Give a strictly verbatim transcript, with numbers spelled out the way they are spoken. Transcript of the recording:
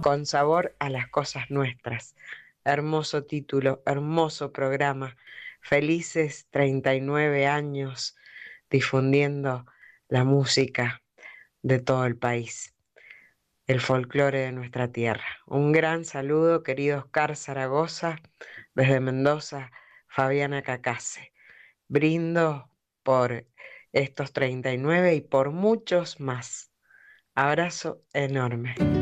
con sabor a las cosas nuestras. Hermoso título, hermoso programa. Felices treinta y nueve años difundiendo la música de todo el país, el folclore de nuestra tierra. Un gran saludo, querido Oscar Zaragoza, desde Mendoza, Fabiana Cacase. Brindo por estos treinta y nueve y por muchos más. Abrazo enorme.